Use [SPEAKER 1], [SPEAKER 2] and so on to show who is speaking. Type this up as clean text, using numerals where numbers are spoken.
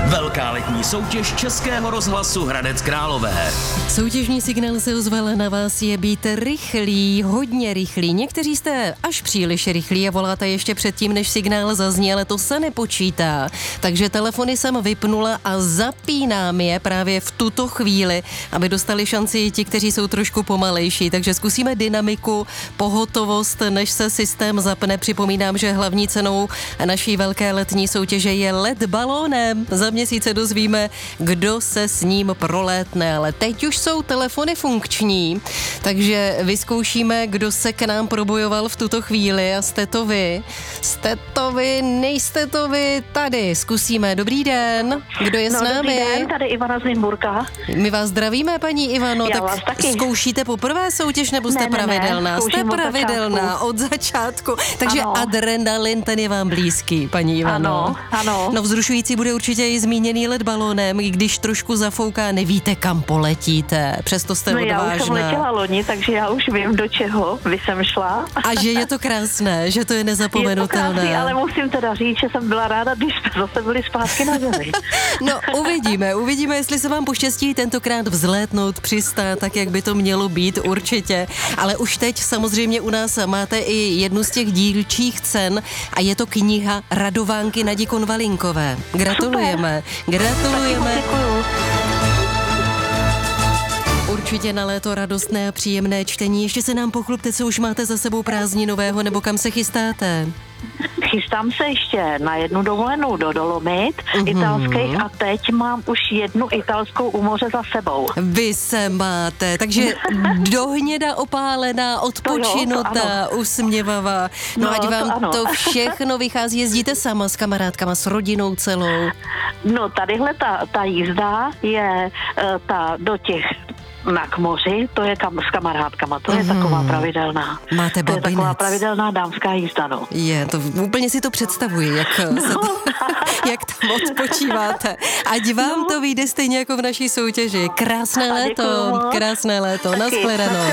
[SPEAKER 1] Velká letní soutěž Českého rozhlasu Hradec Králové.
[SPEAKER 2] Soutěžní signál se ozval, na vás je být rychlý, hodně rychlý. Někteří jste až příliš rychlí a voláte ještě předtím, než signál zazní, ale to se nepočítá. Takže telefony jsem vypnula a zapínám je právě v tuto chvíli, aby dostali šanci i ti, kteří jsou trošku pomalejší. Takže zkusíme dynamiku, pohotovost, než se systém zapne. Připomínám, že hlavní cenou naší velké letní soutěže je let balónem. Za měsíc se dozvíme, kdo se s ním prolétne, ale teď už jsou telefony funkční, takže vyzkoušíme, kdo se k nám probojoval v tuto chvíli a jste to vy. Jste to vy, nejste to vy, tady zkusíme. Dobrý den, kdo je s námi?
[SPEAKER 3] Dobrý den, tady Ivana z Nymburka.
[SPEAKER 2] My vás zdravíme, paní Ivano,
[SPEAKER 3] Já
[SPEAKER 2] tak
[SPEAKER 3] vás taky.
[SPEAKER 2] Zkoušíte poprvé soutěž, nebo jste pravidelná? Jste pravidelná od začátku, takže
[SPEAKER 3] ano.
[SPEAKER 2] Adrenalin, ten je vám blízký, paní Ivano.
[SPEAKER 3] Ano.
[SPEAKER 2] No vzrušující bude určitě i zmíněný let balónem, i když trošku zafouká, nevíte, kam poletíte, přesto jste odvážná.
[SPEAKER 3] Já už jsem letěla loni, takže já už vím, do čeho by jsem šla.
[SPEAKER 2] A že je to krásné, že to je
[SPEAKER 3] Je to
[SPEAKER 2] nezapomenutelné.
[SPEAKER 3] krásný, ale musím teda říct, že jsem byla ráda, když jsme zase byli zpátky na zemi.
[SPEAKER 2] No uvidíme, jestli se vám poštěstí tentokrát vzlétnout, přistát, tak jak by to mělo být určitě. Ale už teď samozřejmě u nás máte i jednu z těch dílčích cen a je to kniha Radovánky Nadi Konvalinkové. Gratulujeme.
[SPEAKER 3] Děkuju.
[SPEAKER 2] Určitě na léto radostné a příjemné čtení. Ještě se nám pochlubte, co už máte za sebou prázdninového nebo kam se chystáte.
[SPEAKER 3] Chystám se ještě na jednu dovolenou do Dolomit italských a teď mám už jednu italskou u moře za sebou.
[SPEAKER 2] Vy se máte, takže dohněda opálená, odpočinutá, usměvavá. No ať vám to všechno vychází. Jezdíte sama s kamarádkama, s rodinou celou?
[SPEAKER 3] No tadyhle ta jízda je do těch k moři, to je s kamarádkama, to je taková pravidelná.
[SPEAKER 2] Máte
[SPEAKER 3] babinec. To je taková pravidelná dámská jízda, no.
[SPEAKER 2] Je, to úplně si to představuji, jak tam odpočíváte. Ať vám to vyjde stejně jako v naší soutěži. Krásné léto, nashledanou.